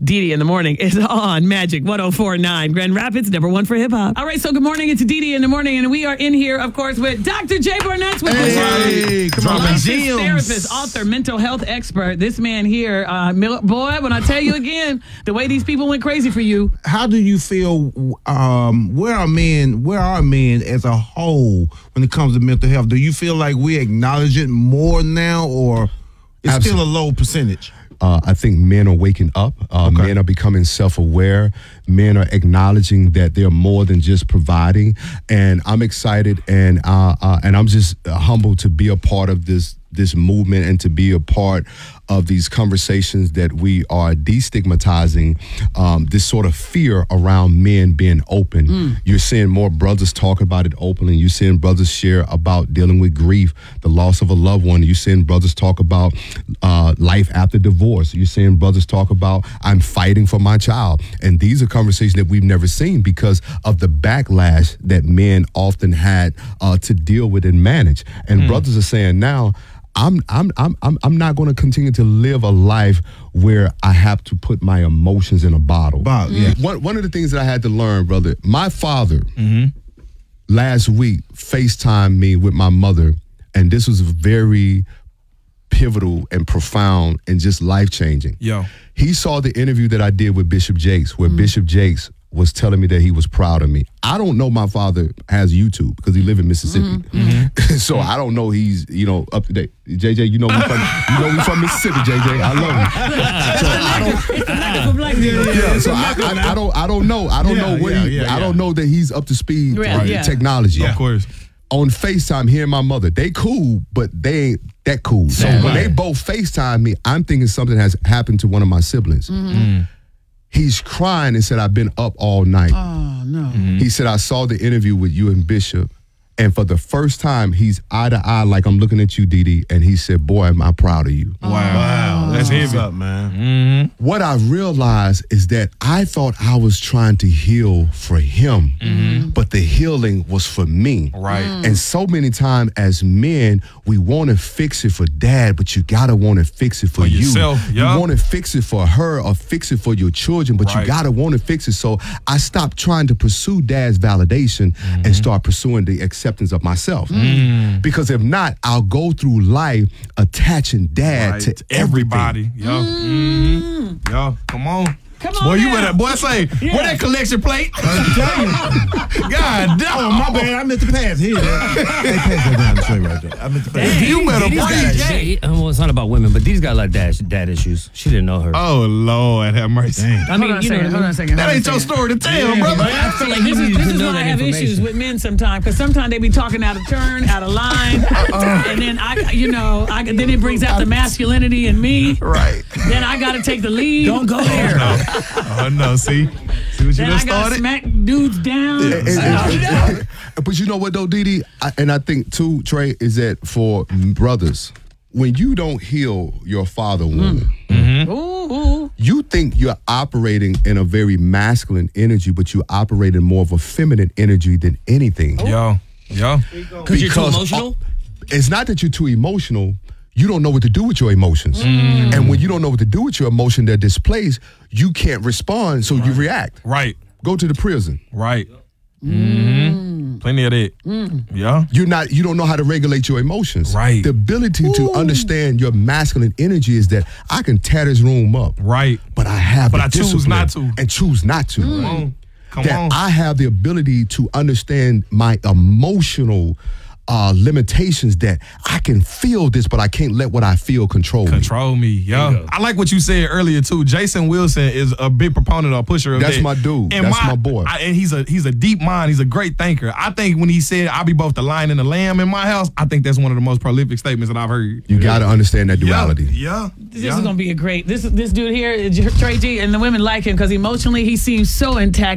Didi in the morning is on Magic 104.9. Grand Rapids, #1 for hip hop. All right, so good morning. It's Didi in the morning, and we are in here, of course, with Dr. Jay Barnett's with us. Hey, come on, licensed therapist, author, mental health expert. This man here, boy, when I tell you again, the way these people went crazy for you. How do you feel? Where are men as a whole when it comes to mental health? Do you feel like we acknowledge it more now, or it's still a low percentage? I think men are waking up. Men are becoming self-aware. Men are acknowledging that they're more than just providing. And I'm excited, and I'm just humbled to be a part of this movement and to be a part of these conversations that we are destigmatizing this sort of fear around men being open. You're seeing more brothers talk about it openly. You're seeing brothers share about dealing with grief, the loss of a loved one. You're seeing brothers talk about life after divorce. You're seeing brothers talk about, I'm fighting for my child. And these are conversations that we've never seen because of the backlash that men often had to deal with and manage. And brothers are saying now, I'm not going to continue to live a life where I have to put my emotions in a bottle. Yeah. One of the things that I had to learn, brother, my father last week FaceTimed me with my mother, and this was very pivotal and profound and just life-changing. Yo. He saw the interview that I did with Bishop Jakes, where Bishop Jakes was telling me that he was proud of me. I don't know my father has YouTube because he live in Mississippi. So I don't know he's, up to date. JJ, we from Mississippi, JJ. I love him. I don't know. I don't know that he's up to speed with technology. Of course. On FaceTime, hearing my mother, they cool, but they ain't that cool. So when they both FaceTime me, I'm thinking something has happened to one of my siblings. He's crying and said, I've been up all night. Oh, no. He said, I saw the interview with you and Bishop, and for the first time, he's eye to eye like I'm looking at you, Didi, and he said, boy, am I proud of you. Wow. That's heavy. What's up, man? What I realized is that I thought I was trying to heal for him, but the healing was for me. Right. And so many times as men, we want to fix it for dad, but you got to want to fix it for you. Yourself, You want to fix it for her or fix it for your children, but you got to want to fix it. So I stopped trying to pursue dad's validation and start pursuing the acceptance of myself. Because if not, I'll go through life attaching dad to everybody. Yo, come on. Come on Boy, you now. better, boy, say, where that collection plate? God damn. Oh, my bad. I meant to pass here. Hey, pass that down the street right there. I meant to pass. You better Jay. Well, it's not about women, but these got like dad issues. She didn't know her. Oh, Lord, have mercy. I mean, Hold on a second. That ain't your story to tell, brother. I feel like This is why I have issues with men sometimes, because sometimes they be talking out of turn, out of line, and then then it brings out the masculinity in me. Right. Then I got to take the lead. Don't go there. Oh, no, see what you Then just I got to started? smack dudes down. But you know what though, Didi? And I think too, Trey, is that for brothers, when you don't heal your father wound, Ooh. you think you're operating in a very masculine energy, but you operate in more of a feminine energy than anything. Yo. Because you're too emotional? It's not that you're too emotional. You don't know what to do with your emotions. And when you don't know what to do with your emotion that displaced, you can't respond, so you react. Right. Go to the prison. Right. Plenty of that. Yeah. You don't know how to regulate your emotions. Right. The ability to understand your masculine energy is that I can tear this room up. Right. But I have But the I choose discipline not to. and choose not to. Come That on. I have the ability to understand my emotional limitations, that I can feel this, but I can't let what I feel control me. Control me, yeah. I like what you said earlier too. Jason Wilson is a big proponent or pusher of That's that. my dude. And That's my boy. And he's a deep mind. He's a great thinker. I think when he said, "I'll be both the lion and the lamb in my house," I think that's one of the most prolific statements that I've heard. You got to understand that duality. Yeah. This is gonna be a great. This dude here, Trey G, and the women like him because emotionally he seems so intact.